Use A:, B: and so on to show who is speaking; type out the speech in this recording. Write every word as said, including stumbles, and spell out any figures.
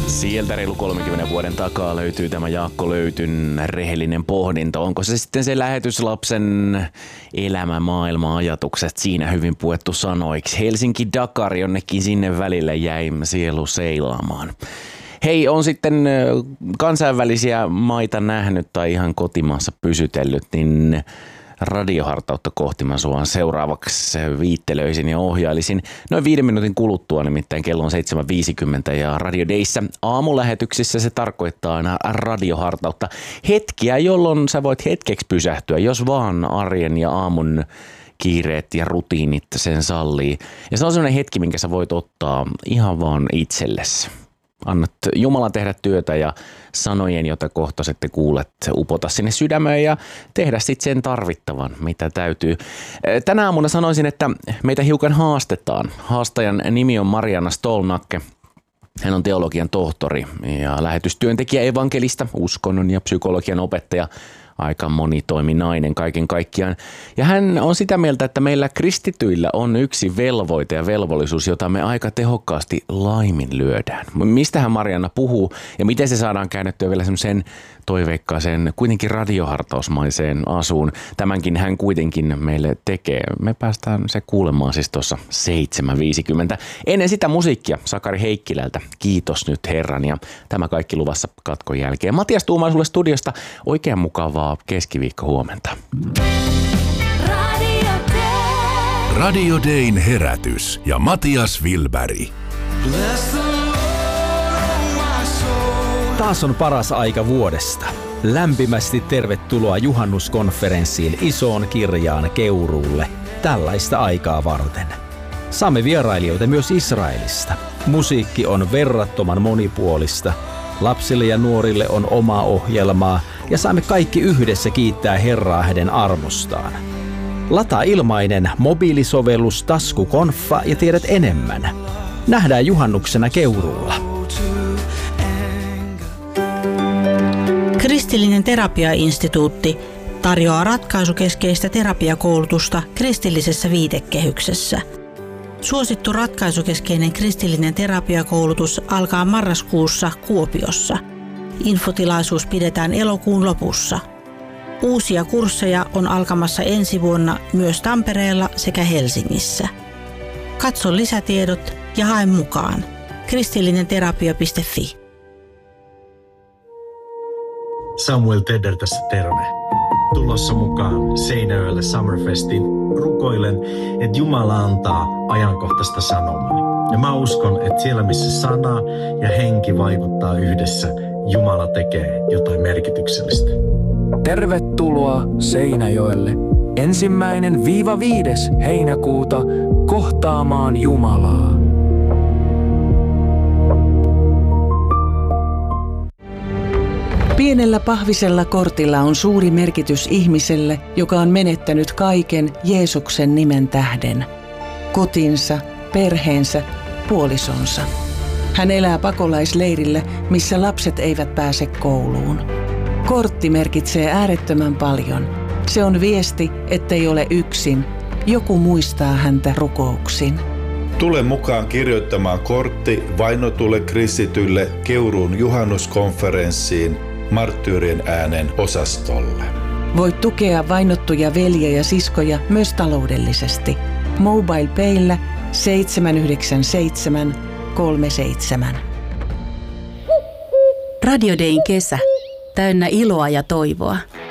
A: Sieltä reilu kolmenkymmenen vuoden takaa löytyy tämä Jaakko Löytyn rehellinen pohdinta. Onko se sitten se lähetyslapsen elämä, maailma, ajatukset siinä hyvin puettu sanoiksi? Helsinki Dakar, jonnekin sinne välillä jäi sielu seilaamaan. Hei, on sitten kansainvälisiä maita nähnyt tai ihan kotimaassa pysytellyt, niin radiohartautta kohti mä sua seuraavaksi viittelöisin ja ohjailisin noin viiden minuutin kuluttua, nimittäin kello on seitsemän viisikymmentä ja Radio Dayssä aamulähetyksissä se tarkoittaa aina radiohartautta. Hetkiä, jolloin sä voit hetkeksi pysähtyä, jos vaan arjen ja aamun kiireet ja rutiinit sen sallii. Ja se on sellainen hetki, minkä sä voit ottaa ihan vaan itsellesi. Annat Jumalan tehdä työtä ja sanojen, jota kohta sitten kuulet, upota sinne sydämeen ja tehdä sitten sen tarvittavan, mitä täytyy. Tänä aamuna sanoisin, että meitä hiukan haastetaan. Haastajan nimi on Marianna Stolnacke. Hän on teologian tohtori ja lähetystyöntekijä, evankelista, uskonnon ja psykologian opettaja. Aika monitoiminainen kaiken kaikkiaan. Ja hän on sitä mieltä, että meillä kristityillä on yksi velvoite ja velvollisuus, jota me aika tehokkaasti laiminlyödään. Mistähän Marianna puhuu ja miten se saadaan käännettyä vielä semmoisen toiveikkaaseen, kuitenkin radiohartausmaiseen asuun. Tämänkin hän kuitenkin meille tekee. Me päästään se kuulemaan siis tuossa seitsemän viisikymmentä. Ennen sitä musiikkia Sakari Heikkilältä. Kiitos nyt Herran ja tämä kaikki luvassa katkon jälkeen. Matias Tuumaa sulle studiosta. Oikein mukavaa keskiviikko huomenta.
B: Radio Day. Radio Dayn herätys ja Matias Wilberg.
C: Taas on paras aika vuodesta. Lämpimästi tervetuloa juhannuskonferenssiin Isoon Kirjaan Keuruulle tällaista aikaa varten. Saamme vierailijoita myös Israelista. Musiikki on verrattoman monipuolista. Lapsille ja nuorille on omaa ohjelmaa ja saamme kaikki yhdessä kiittää Herraa hänen armostaan. Lataa ilmainen mobiilisovellus Taskukonfa ja tiedät enemmän. Nähdään juhannuksena Keuruulla.
D: Kristillinen terapiainstituutti tarjoaa ratkaisukeskeistä terapiakoulutusta kristillisessä viitekehyksessä. Suosittu ratkaisukeskeinen kristillinen terapiakoulutus alkaa marraskuussa Kuopiossa. Infotilaisuus pidetään elokuun lopussa. Uusia kursseja on alkamassa ensi vuonna myös Tampereella sekä Helsingissä. Katso lisätiedot ja hae mukaan. kristillinenterapia piste fi.
E: Samuel Tedder tässä terve. Tulossa mukaan Seinäjoelle Summerfestiin. Rukoilen, että Jumala antaa ajankohtaista sanomaa. Ja mä uskon, että siellä missä sana ja henki vaikuttaa yhdessä, Jumala tekee jotain merkityksellistä.
F: Tervetuloa Seinäjoelle ensimmäinen viiva viides heinäkuuta kohtaamaan Jumalaa.
G: Pienellä pahvisella kortilla on suuri merkitys ihmiselle, joka on menettänyt kaiken Jeesuksen nimen tähden. Kotinsa, perheensä, puolisonsa. Hän elää pakolaisleirillä, missä lapset eivät pääse kouluun. Kortti merkitsee äärettömän paljon. Se on viesti, ettei ole yksin. Joku muistaa häntä rukouksin.
H: Tule mukaan kirjoittamaan kortti vainotulle kristitylle Keuruun juhannuskonferenssiin Marttyyrien äänen osastolle.
G: Voit tukea vainottuja veljiä ja siskoja myös taloudellisesti. MobilePayllä seitsemän yhdeksän seitsemän kolme seitsemän.
I: Radio Dayn kesä. Täynnä iloa ja toivoa.